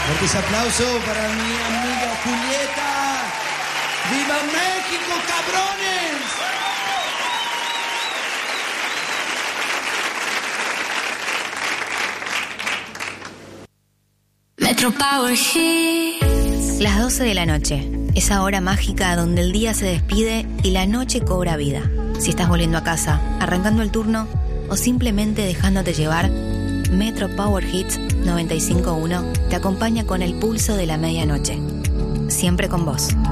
Fuertes aplausos para mi amiga Julieta. ¡Viva México, cabrones! Metro Power Hits. Las 12 de la noche, esa hora mágica donde el día se despide y la noche cobra vida. Si estás volviendo a casa, arrancando el turno o simplemente dejándote llevar, Metro Power Hits 95.1 te acompaña con el pulso de la medianoche. Siempre con vos.